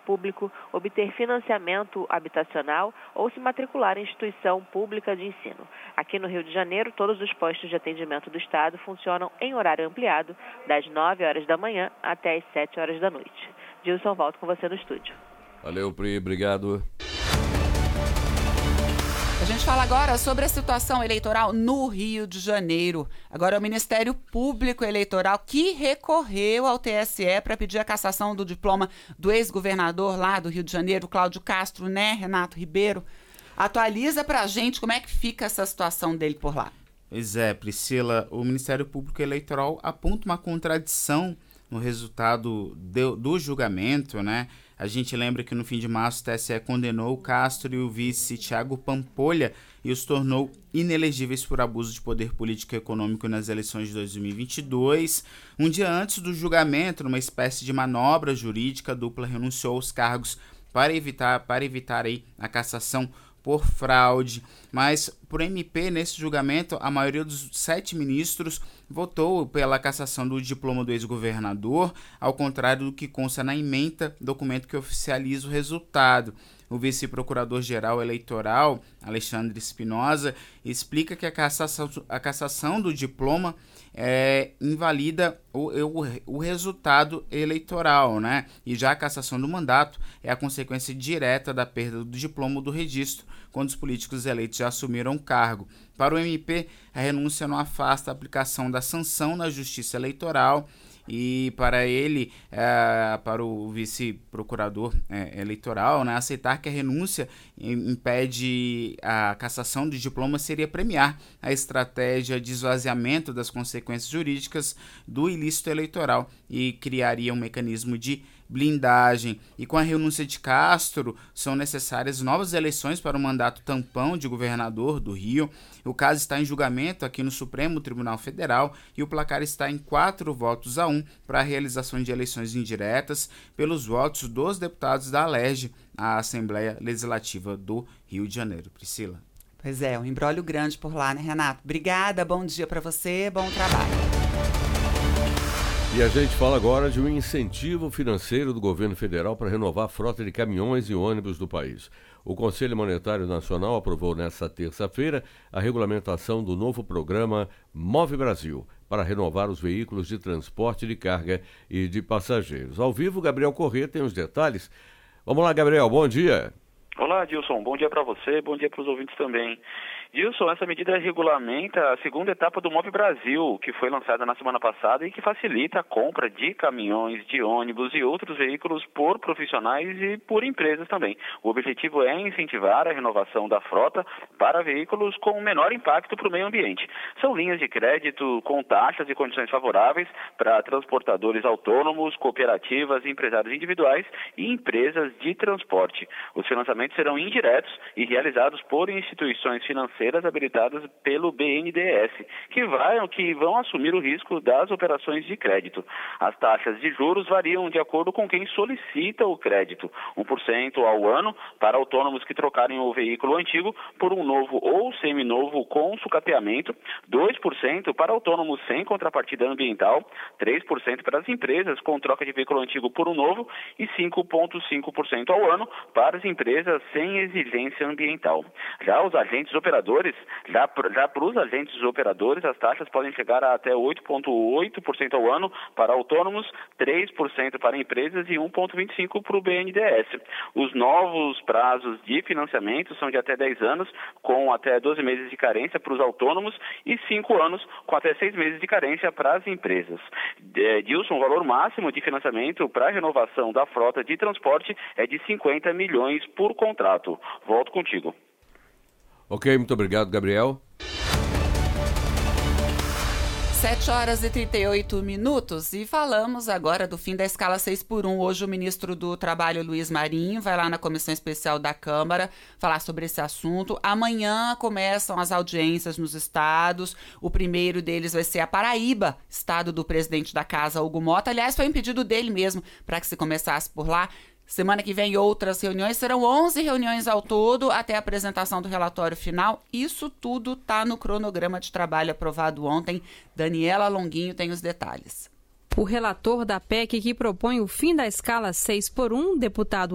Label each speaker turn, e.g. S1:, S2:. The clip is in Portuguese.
S1: público, obter financiamento habitacional ou se matricular em instituição pública de ensino. Aqui no Rio de Janeiro, todos os postos de atendimento do Estado funcionam em horário ampliado, das 9 horas da manhã até as 7 horas da noite. Dilson, volto com você no estúdio.
S2: Valeu, Pri, obrigado.
S3: A gente fala agora sobre a situação eleitoral no Rio de Janeiro. Agora é o Ministério Público Eleitoral que recorreu ao TSE para pedir a cassação do diploma do ex-governador lá do Rio de Janeiro, Cláudio Castro, né, Renato Ribeiro? Atualiza para a gente como é que fica essa situação dele por lá.
S4: Pois é, Priscila, o Ministério Público Eleitoral aponta uma contradição no resultado do julgamento, né? A gente lembra que no fim de março o TSE condenou o Castro e o vice Thiago Pampolha e os tornou inelegíveis por abuso de poder político e econômico nas eleições de 2022. Um dia antes do julgamento, numa espécie de manobra jurídica, a dupla renunciou aos cargos para evitar aí a cassação por fraude, mas por MP nesse julgamento a maioria dos 7 ministros votou pela cassação do diploma do ex-governador, ao contrário do que consta na ementa, documento que oficializa o resultado. O vice-procurador-geral eleitoral, Alexandre Espinosa, explica que a cassação do diploma invalida o resultado eleitoral, né? E já a cassação do mandato é a consequência direta da perda do diploma do registro, quando os políticos eleitos já assumiram o cargo. Para o MP, a renúncia não afasta a aplicação da sanção na Justiça Eleitoral. E para ele, para o vice-procurador eleitoral, né, aceitar que a renúncia impede a cassação do diploma seria premiar a estratégia de esvaziamento das consequências jurídicas do ilícito eleitoral e criaria um mecanismo de blindagem. E com a renúncia de Castro, são necessárias novas eleições para o mandato tampão de governador do Rio. O caso está em julgamento aqui no Supremo Tribunal Federal e o placar está em 4-1 para a realização de eleições indiretas pelos votos dos deputados da ALERJ, a Assembleia Legislativa do Rio de Janeiro. Priscila.
S3: Pois é, um imbróglio grande por lá, né, Renato? Obrigada, bom dia para você, bom trabalho.
S2: E a gente fala agora de um incentivo financeiro do governo federal para renovar a frota de caminhões e ônibus do país. O Conselho Monetário Nacional aprovou nesta terça-feira a regulamentação do novo programa Move Brasil, para renovar os veículos de transporte de carga e de passageiros. Ao vivo, Gabriel Corrêa tem os detalhes. Vamos lá, Gabriel, bom dia.
S5: Olá, Dilson, bom dia para você, bom dia para os ouvintes também. Dilson, essa medida regulamenta a segunda etapa do Move Brasil, que foi lançada na semana passada e que facilita a compra de caminhões, de ônibus e outros veículos por profissionais e por empresas também. O objetivo é incentivar a renovação da frota para veículos com menor impacto para o meio ambiente. São linhas de crédito com taxas e condições favoráveis para transportadores autônomos, cooperativas, empresários individuais e empresas de transporte. Os financiamentos serão indiretos e realizados por instituições financeiras habilitadas pelo BNDES, que vão assumir o risco das operações de crédito. As taxas de juros variam de acordo com quem solicita o crédito. 1% ao ano para autônomos que trocarem o veículo antigo por um novo ou seminovo com sucateamento, 2% para autônomos sem contrapartida ambiental, 3% para as empresas com troca de veículo antigo por um novo e 5,5% ao ano para as empresas sem exigência ambiental. Já os agentes operadores, já para os agentes operadores, as taxas podem chegar a até 8,8% ao ano para autônomos, 3% para empresas e 1,25% para o BNDES. Os novos prazos de financiamento são de até 10 anos, com até 12 meses de carência para os autônomos e 5 anos, com até 6 meses de carência para as empresas. Dilson, o valor máximo de financiamento para a renovação da frota de transporte é de 50 milhões por contrato. Volto contigo.
S2: Ok, muito obrigado, Gabriel.
S3: 7h38 e falamos agora do fim da escala 6x1. Hoje o ministro do Trabalho, Luiz Marinho, vai lá na Comissão Especial da Câmara falar sobre esse assunto. Amanhã começam as audiências nos estados. O primeiro deles vai ser a Paraíba, estado do presidente da casa, Hugo Motta. Aliás, foi um pedido dele mesmo para que se começasse por lá. Semana que vem outras reuniões, serão 11 reuniões ao todo até a apresentação do relatório final. Isso tudo está no cronograma de trabalho aprovado ontem. Daniela Longuinho tem os detalhes.
S6: O relator da PEC que propõe o fim da escala 6x1, deputado